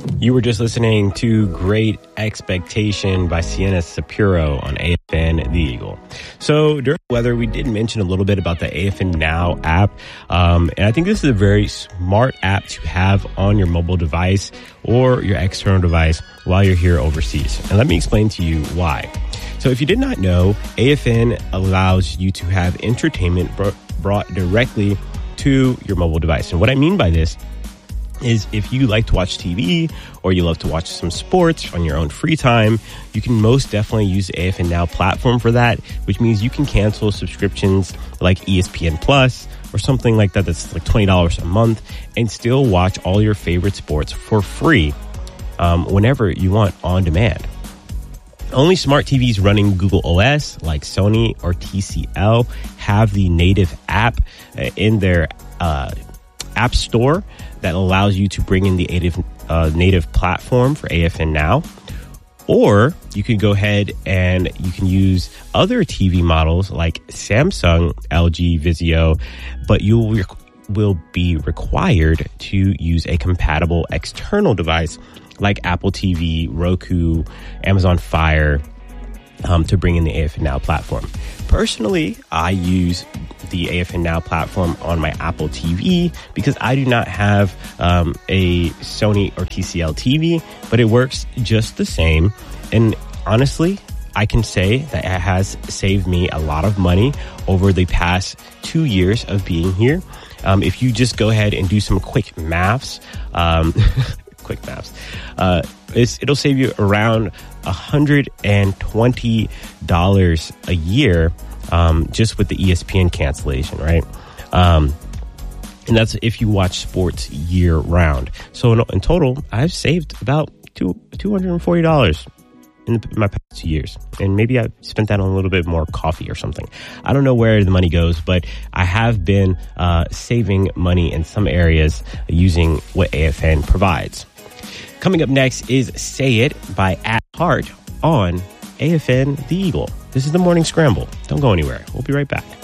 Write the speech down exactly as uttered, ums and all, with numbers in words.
You were just listening to Great Expectation by Sienna Sapiro on A F N The Eagle. So during the weather, we did mention a little bit about the A F N Now app. Um, and I think this is a very smart app to have on your mobile device or your external device while you're here overseas. And let me explain to you why. So if you did not know, A F N allows you to have entertainment br- brought directly to your mobile device. And what I mean by this is if you like to watch T V or you love to watch some sports on your own free time, you can most definitely use the A F N Now platform for that, which means you can cancel subscriptions like E S P N Plus or something like that that's like twenty dollars a month and still watch all your favorite sports for free um, whenever you want on demand. Only smart T Vs running Google O S like Sony or T C L have the native app uh, in their uh, app store that allows you to bring in the native, uh, native platform for A F N Now. Or you can go ahead and you can use other T V models like Samsung, L G, Vizio, but you will, will be required to use a compatible external device like Apple T V, Roku, Amazon Fire, um, to bring in the A F N Now platform. Personally, I use the A F N Now platform on my Apple T V because I do not have um, a Sony or T C L T V, but it works just the same. And honestly, I can say that it has saved me a lot of money over the past two years of being here. Um, if you just go ahead and do some quick maths, um, quick maths, uh, it's, it'll save you around one hundred twenty dollars a year um, just with the E S P N cancellation, right? Um, and that's if you watch sports year round. So in, in total, I've saved about two, two hundred forty dollars in, the, in my past two years. And maybe I spent that on a little bit more coffee or something. I don't know where the money goes, but I have been uh, saving money in some areas using what A F N provides. Coming up next is Say It by At Heart on A F N The Eagle. This is the Morning Scramble. Don't go anywhere. We'll be right back.